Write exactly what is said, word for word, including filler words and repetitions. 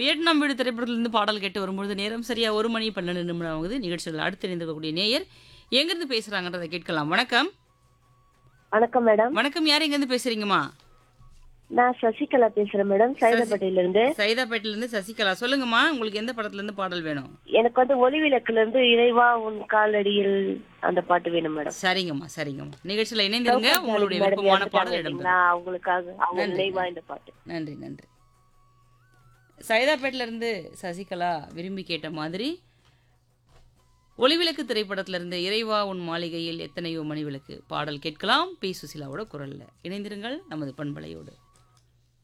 Vietnam வீடு திரைப்படத்திலிருந்து பாடல் கேட்டு வரும்பொழுது நேரம் சரியா ஒரு மணி பன்னெண்டு நிமிடம் ஆகுது. நிகழ்ச்சியில் அடுத்து இணைந்திருக்கக்கூடிய நேயர் எங்கிருந்து பேசுறாங்கன்றதை கேட்கலாம். வணக்கம். வணக்கம் மேடம். வணக்கம். யார் எங்கிருந்து பேசுறீங்கம்மா? நான் சசிகலா பேசுறேன் மேடம், சைதாப்பேட்டையில இருந்து. சைதாப்பேட்டையில இருந்து சசிகலா. சொல்லுங்கம்மா, உங்களுக்கு எந்த படத்துல இருந்து பாடல் வேணும்? எனக்கு வந்து ஒளிவிளக்குல இருந்து இறைவா உன் காலடியில் அந்த பாட்டு வேணும் மேடம். சரிங்கம்மா, சரிங்கம்மா. நிகழ்ச்சியில இணைந்திருங்க. உங்களுடைய விருப்பமான பாடல் இடம் அவங்களுக்காக அவங்க நினைவா இந்த பாட்டு. நன்றி நன்றி. சைதாப்பேட்டில இருந்து சசிகலா விரும்பி கேட்ட மாதிரி ஒளிவிளக்கு திரைப்படத்துல இருந்து இறைவா உன் மாளிகையில் எத்தனையோ மணி விளக்கு பாடல் கேட்கலாம். பி சுசிலாவோட குரல்ல. இணைந்திருங்கள் நமது பண்பலையோடு.